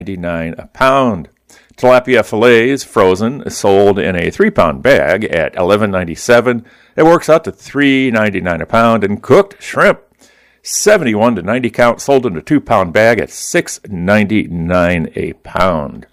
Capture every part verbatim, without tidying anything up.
ninety-nine a pound. Tilapia fillets, frozen, sold in a three-pound bag at eleven ninety-seven. It works out to three ninety-nine a pound. And cooked shrimp, seventy-one to ninety count, sold in a two-pound bag at six ninety-nine a pound.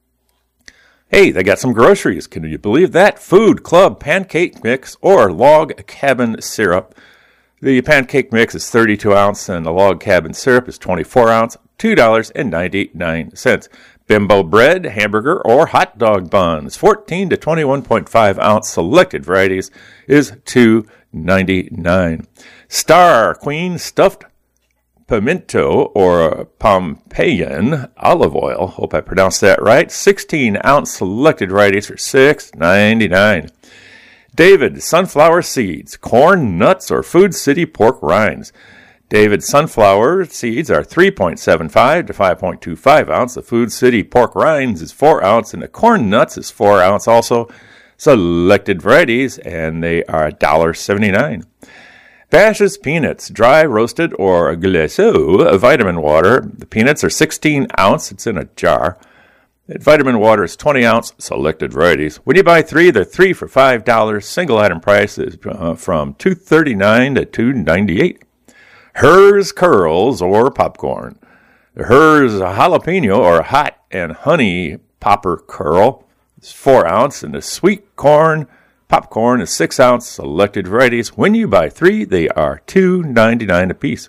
Hey, they got some groceries. Can you believe that? Food Club pancake mix or log cabin syrup. The pancake mix is thirty-two ounce and the log cabin syrup is twenty-four ounce, two dollars and ninety-nine cents. Bimbo bread, hamburger, or hot dog buns, fourteen to twenty-one point five ounce selected varieties, is two ninety-nine. Star Queen stuffed pimento or Pompeian olive oil, hope I pronounced that right, sixteen ounce selected varieties for six ninety-nine. David sunflower seeds, corn nuts, or Food City pork rinds. David sunflower seeds are three point seven five to five point two five ounce. The Food City pork rinds is four ounce, and the corn nuts is four ounce also. Selected varieties, and they are one dollar seventy-nine. Bash's peanuts, dry roasted or glacé, vitamin water. The peanuts are sixteen ounce. It's in a jar. Vitamin water is twenty ounce. Selected varieties. When you buy three, they're three for five dollars. Single item price is uh, from two thirty-nine to two ninety-eight. Hers curls or popcorn. The Hers jalapeno or hot and honey popper curl is four ounce, and the sweet corn popcorn is six ounce. Selected varieties. When you buy three, they are two ninety-nine a piece.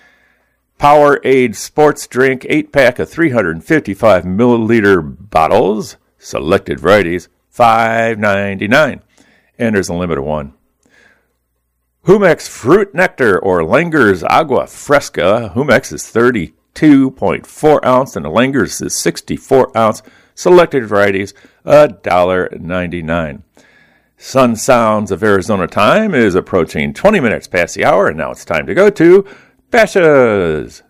Powerade sports drink eight pack of three hundred fifty-five milliliter bottles. Selected varieties, five ninety-nine, and there's a limit of one. Humex Fruit Nectar or Langer's Agua Fresca. Humex is thirty-two point four ounce and the Langer's is sixty-four ounce. Selected varieties, one dollar ninety-nine. Sun Sounds of Arizona time is approaching twenty minutes past the hour, and now it's time to go to Bashas'.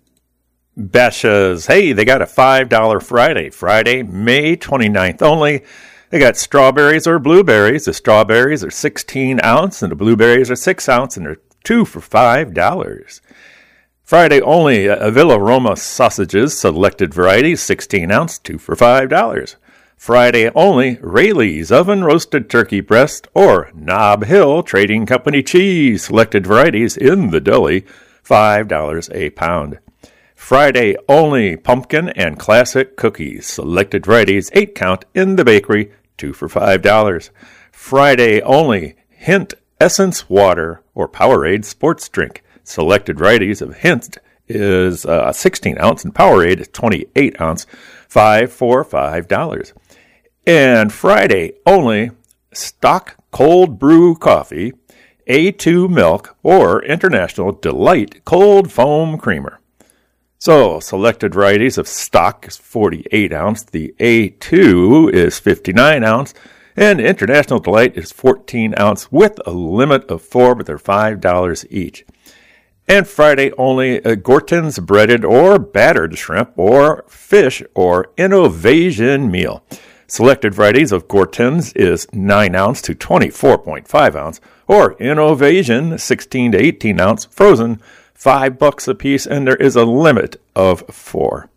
Bashas'. Hey, they got a five dollar Friday. Friday, May twenty-ninth only. They got strawberries or blueberries. The strawberries are sixteen ounce and the blueberries are six ounce, and they're two for five dollars. Friday only, uh, Villa Roma sausages, selected varieties, sixteen ounce, two for five dollars. Friday only, Rayleigh's oven roasted turkey breast or Nob Hill Trading Company cheese, selected varieties in the deli, five dollars a pound. Friday only, pumpkin and classic cookies, selected varieties, eight count in the bakery, two for five dollars. Friday only, Hint Essence Water or Powerade sports drink, selected varieties of Hint is uh, sixteen ounce and Powerade is twenty-eight ounce, five for five dollars. And Friday only, Stock Cold Brew Coffee, A two Milk, or International Delight Cold Foam Creamer. So, selected varieties of Stock is forty-eight ounce, the A two is fifty-nine ounce, and International Delight is fourteen ounce with a limit of four, but they're five dollars each. And Friday only, uh, Gorton's breaded or battered shrimp or fish or Innovation meal. Selected varieties of Gorton's is nine ounce to twenty-four point five ounce, or Innovation sixteen to eighteen ounce frozen, five bucks a piece, and there is a limit of four.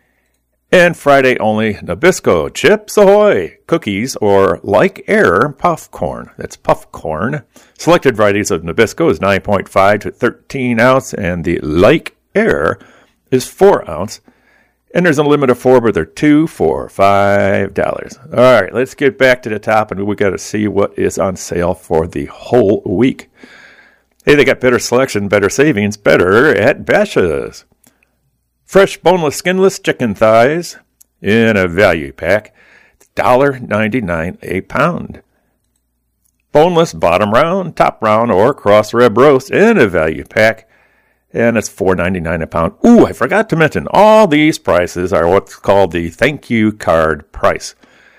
And Friday only, Nabisco Chips Ahoy cookies or Like Air puffcorn. That's puffcorn. Selected varieties of Nabisco is nine point five to thirteen ounce, and the Like Air is four ounce. And there's a limit of four, but they're two for five dollars. All right, let's get back to the top, and we got to see what is on sale for the whole week. Hey, they got better selection, better savings, better at Bashas'. Fresh, boneless, skinless chicken thighs in a value pack, one dollar ninety-nine a pound. Boneless, bottom round, top round, or cross rib roast in a value pack, and it's four ninety-nine a pound. Ooh, I forgot to mention, all these prices are what's called the thank you card price.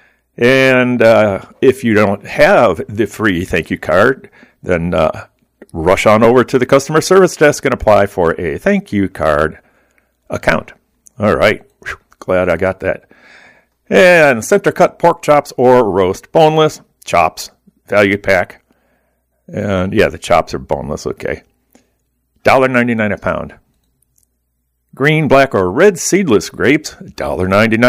And uh, if you don't have the free thank you card, then uh, rush on over to the customer service desk and apply for a thank you card account. All right. Whew, glad I got that. And center cut pork chops or roast, boneless, chops, value pack. And yeah, the chops are boneless, okay. one dollar ninety-nine a pound. Green, black, or red seedless grapes, one dollar ninety-nine.